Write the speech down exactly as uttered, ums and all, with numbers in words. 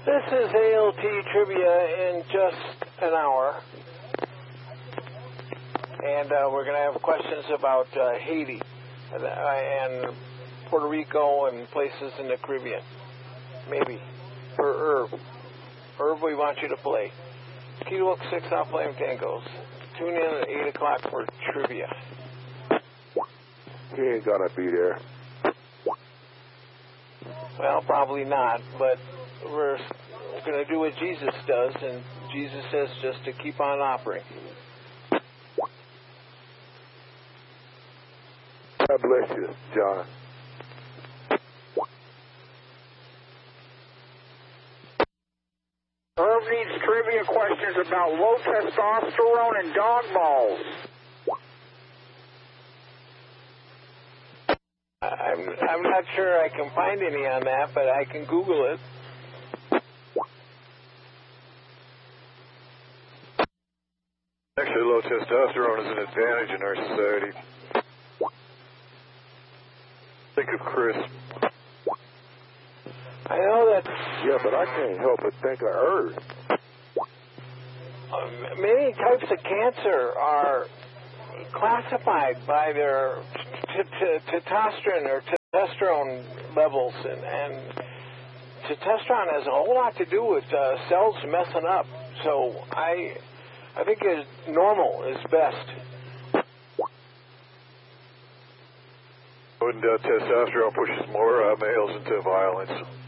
This is A L T Trivia in just an hour. And uh, we're going to have questions about uh, Haiti and, uh, and Puerto Rico and places in the Caribbean. Maybe. For Irv. Irv, we want you to play. Kilo Oak six Alpha Lima Tangos. Tune in at eight o'clock for trivia. He ain't going to be there. Well, probably not, but we're going to do what Jesus does, and Jesus says just to keep on offering. God bless you, John. Irv needs trivia questions about low testosterone and dog balls. I'm, I'm not sure I can find any on that, but I can Google it. Actually, low testosterone is an advantage in our society. Think of Chris. I know that. Yeah, but I can't help but think of Earth. Uh, many types of cancer are classified by their t- t- testosterone or testosterone levels, and, and testosterone has a whole lot to do with uh, cells messing up. So I, I think is normal is best. Wouldn't uh, testosterone pushes more uh, males into violence?